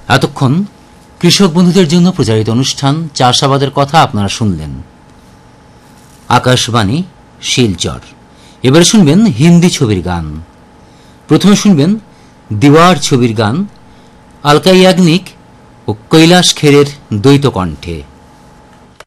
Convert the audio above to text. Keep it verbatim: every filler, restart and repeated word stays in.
এতক্ষণ কৃষক বন্ধুদের জন্য প্রচারিত অনুষ্ঠান চাষাবাদের কথা আপনারা শুনলেন। আকাশবাণী শিলচর। এবারে শুনবেন হিন্দি ছবির গান। প্রথমে শুনবেন দিওয়ার ছবির গান আলকা ইয়াগনিক ও কৈলাস খেরের দ্বৈত কণ্ঠে।